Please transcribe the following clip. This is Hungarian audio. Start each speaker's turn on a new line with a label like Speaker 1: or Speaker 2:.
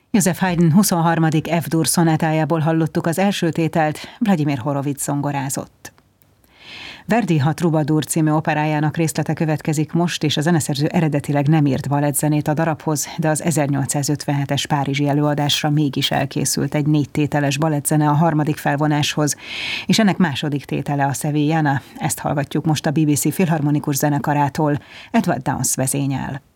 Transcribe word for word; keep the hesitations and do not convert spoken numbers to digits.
Speaker 1: József Haydn huszonharmadik F-dur szonátájából hallottuk az első tételt, Vladimir Horowitz zongorázott. Verdi a Troubadour című operájának részlete következik most, és a zeneszerző eredetileg nem írt balettzenét a darabhoz, de az ezernyolcszázötvenhetes párizsi előadásra mégis elkészült egy négy tételes balettzene a harmadik felvonáshoz, és ennek második tétele a Sevillana. Ezt hallgatjuk most a bé bé cé Filharmonikus Zenekarától, Edward Downes vezényel.